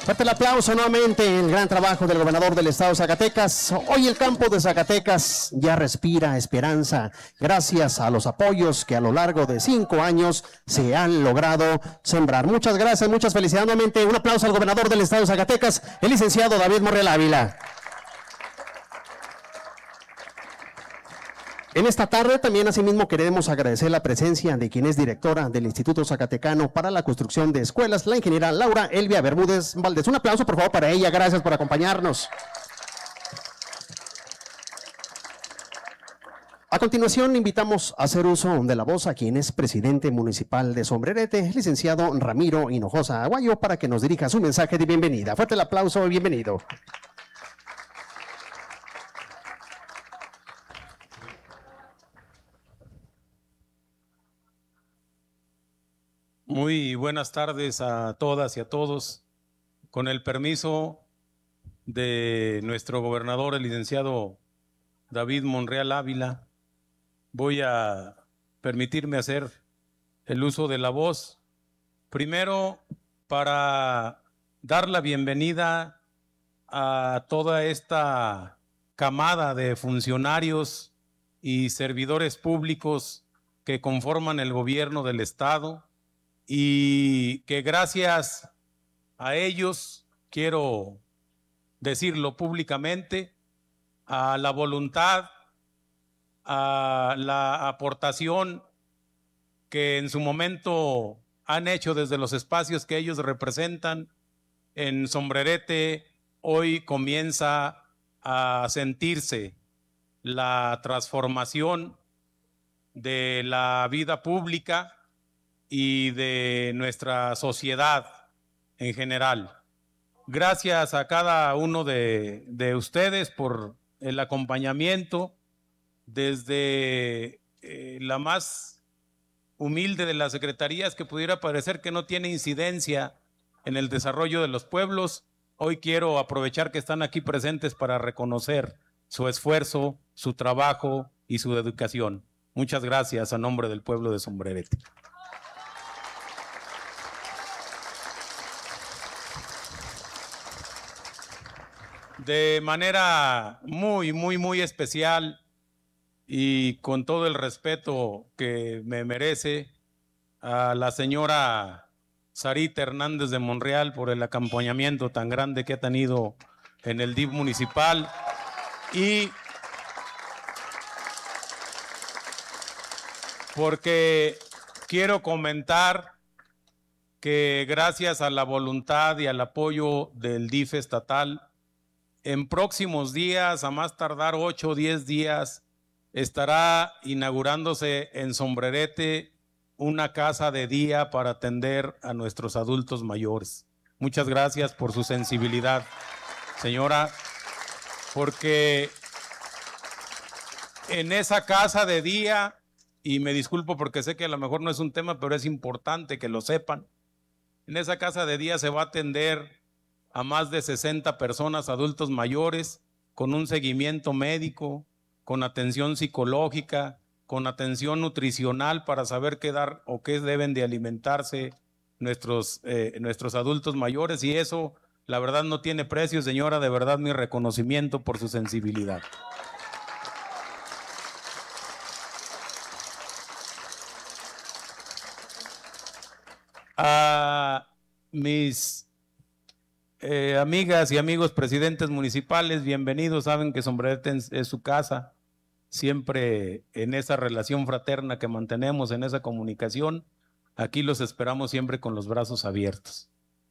Fuerte el aplauso nuevamente, el gran trabajo del gobernador del estado de Zacatecas. Hoy el campo de Zacatecas ya respira esperanza, gracias a los apoyos que a lo largo de 5 años se han logrado sembrar. Muchas gracias, muchas felicidades nuevamente. Un aplauso al gobernador del estado de Zacatecas, el licenciado David Monreal Ávila. En esta tarde también asimismo queremos agradecer la presencia de quien es directora del Instituto Zacatecano para la Construcción de Escuelas, la ingeniera Laura Elvia Bermúdez Valdés. Un aplauso por favor para ella, gracias por acompañarnos. A continuación invitamos a hacer uso de la voz a quien es presidente municipal de Sombrerete, licenciado Ramiro Hinojosa Aguayo, para que nos dirija su mensaje de bienvenida. Fuerte el aplauso y bienvenido. Muy buenas tardes a todas y a todos. Con el permiso de nuestro gobernador, el licenciado David Monreal Ávila, voy a permitirme hacer el uso de la voz. Primero, para dar la bienvenida a toda esta camada de funcionarios y servidores públicos que conforman el gobierno del estado, y que gracias a ellos, quiero decirlo públicamente, a la voluntad, a la aportación que en su momento han hecho desde los espacios que ellos representan, en Sombrerete hoy comienza a sentirse la transformación de la vida pública y de nuestra sociedad en general. Gracias a cada uno de ustedes por el acompañamiento desde la más humilde de las secretarías que pudiera parecer que no tiene incidencia en el desarrollo de los pueblos. Hoy quiero aprovechar que están aquí presentes para reconocer su esfuerzo, su trabajo y su dedicación. Muchas gracias a nombre del pueblo de Sombrerete. De manera muy especial y con todo el respeto que me merece, a la señora Sarita Hernández de Monreal por el acompañamiento tan grande que ha tenido en el DIF municipal, y porque quiero comentar que gracias a la voluntad y al apoyo del DIF estatal, en próximos días, a más tardar 8 o 10 días, estará inaugurándose en Sombrerete una casa de día para atender a nuestros adultos mayores. Muchas gracias por su sensibilidad, señora, porque en esa casa de día, y me disculpo porque sé que a lo mejor no es un tema, pero es importante que lo sepan, en esa casa de día se va a atender a más de 60 personas adultos mayores con un seguimiento médico, con atención psicológica, con atención nutricional para saber qué dar o qué deben de alimentarse nuestros adultos mayores, y eso la verdad no tiene precio, señora, de verdad mi reconocimiento por su sensibilidad. A mis amigas y amigos presidentes municipales, bienvenidos. Saben que Sombrerete es su casa, siempre en esa relación fraterna que mantenemos, en esa comunicación. Aquí los esperamos siempre con los brazos abiertos.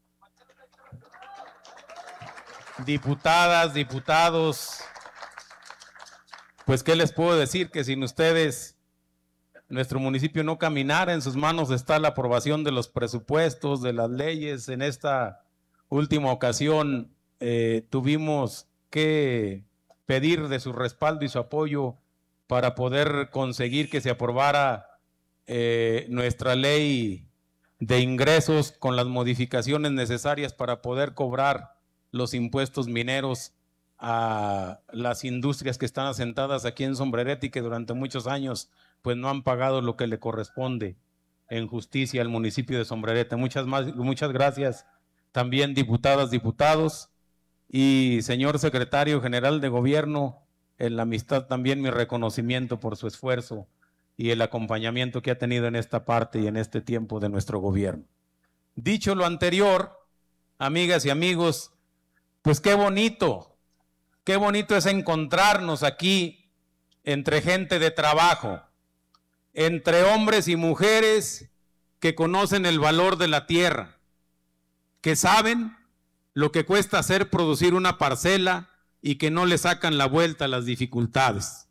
Diputadas, diputados, pues qué les puedo decir, que sin ustedes nuestro municipio no caminara. En sus manos está la aprobación de los presupuestos, de las leyes. En esta última ocasión tuvimos que pedir de su respaldo y su apoyo para poder conseguir que se aprobara nuestra ley de ingresos con las modificaciones necesarias para poder cobrar los impuestos mineros a las industrias que están asentadas aquí en Sombrerete y que durante muchos años pues no han pagado lo que le corresponde en justicia al municipio de Sombrerete. Muchas gracias también diputadas, diputados, y señor secretario general de gobierno, en la amistad también mi reconocimiento por su esfuerzo y el acompañamiento que ha tenido en esta parte y en este tiempo de nuestro gobierno. Dicho lo anterior, amigas y amigos, pues qué bonito es encontrarnos aquí entre gente de trabajo, entre hombres y mujeres que conocen el valor de la tierra, que saben lo que cuesta hacer producir una parcela y que no le sacan la vuelta a las dificultades.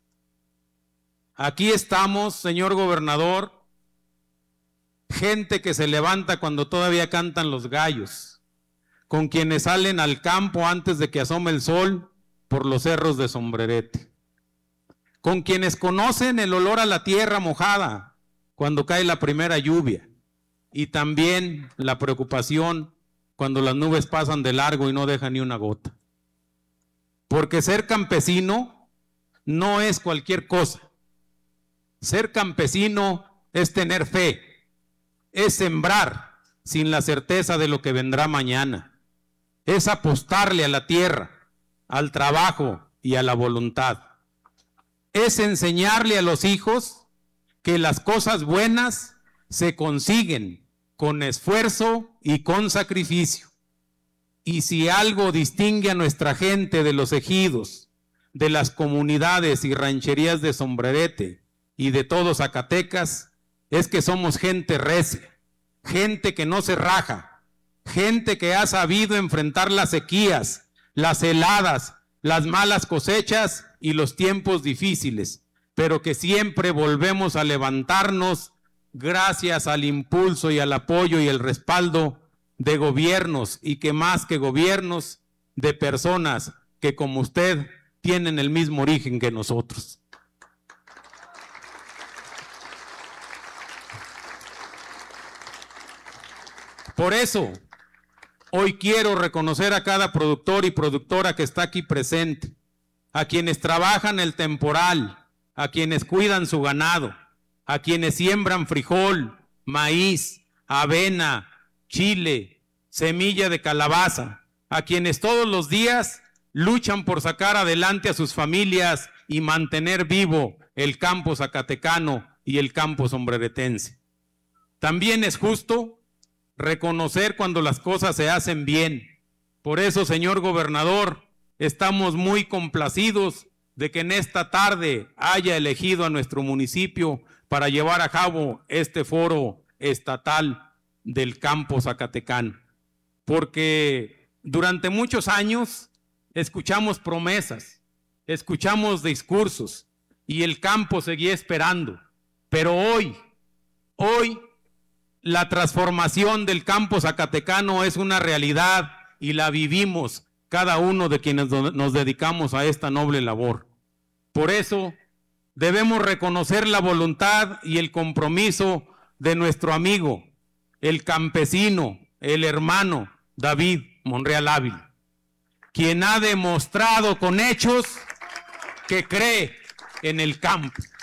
Aquí estamos, señor gobernador, gente que se levanta cuando todavía cantan los gallos, con quienes salen al campo antes de que asome el sol por los cerros de Sombrerete, con quienes conocen el olor a la tierra mojada cuando cae la primera lluvia, y también la preocupación cuando las nubes pasan de largo y no dejan ni una gota. Porque ser campesino no es cualquier cosa. Ser campesino es tener fe, es sembrar sin la certeza de lo que vendrá mañana, es apostarle a la tierra, al trabajo y a la voluntad. Es enseñarle a los hijos que las cosas buenas se consiguen con esfuerzo y con sacrificio. Y si algo distingue a nuestra gente de los ejidos, de las comunidades y rancherías de Sombrerete y de todo Zacatecas, es que somos gente recia, gente que no se raja, gente que ha sabido enfrentar las sequías, las heladas, las malas cosechas y los tiempos difíciles, pero que siempre volvemos a levantarnos gracias al impulso y al apoyo y el respaldo de gobiernos, y que más que gobiernos, de personas que como usted tienen el mismo origen que nosotros. Por eso, hoy quiero reconocer a cada productor y productora que está aquí presente, a quienes trabajan el temporal, a quienes cuidan su ganado, a quienes siembran frijol, maíz, avena, chile, semilla de calabaza, a quienes todos los días luchan por sacar adelante a sus familias y mantener vivo el campo zacatecano y el campo sombreretense. También es justo reconocer cuando las cosas se hacen bien. Por eso, señor gobernador, estamos muy complacidos de que en esta tarde haya elegido a nuestro municipio para llevar a cabo este foro estatal del campo zacatecano, porque durante muchos años escuchamos promesas, escuchamos discursos y el campo seguía esperando, pero hoy la transformación del campo zacatecano es una realidad y la vivimos cada uno de quienes nos dedicamos a esta noble labor. Por eso debemos reconocer la voluntad y el compromiso de nuestro amigo, el campesino, el hermano David Monreal Ávila, quien ha demostrado con hechos que cree en el campo.